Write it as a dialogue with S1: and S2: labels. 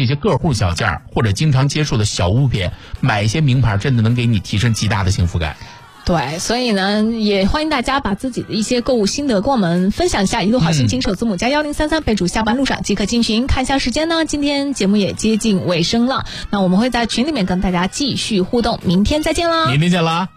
S1: 那些个户小件或者经常接触的小物品，买一些名牌真的能给你提升极大的幸福感。
S2: 对，所以呢，也欢迎大家把自己的一些购物心得跟我们分享一下。一路好心情首字母加1033，备注下班路上即可进群。看一下时间呢，今天节目也接近尾声了，那我们会在群里面跟大家继续互动，明天再见啦！
S1: 明天见啦！